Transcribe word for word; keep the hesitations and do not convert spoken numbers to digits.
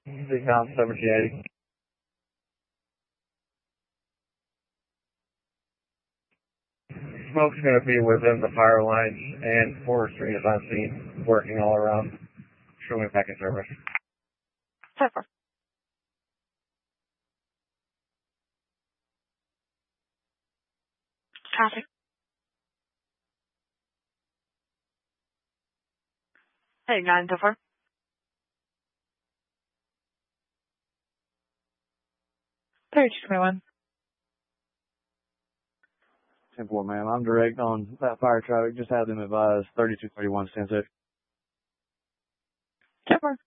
Decom seventeen eighty. Smoke's going to be within the fire lines and forestry as I've seen, working all around. Show me back in service. Pepper. Copy. Hey, nine to four. thirty-two twenty-one. ten four, ma'am. I'm direct on that fire traffic. Just have them advise thirty-two thirty-one, stand six. ten four.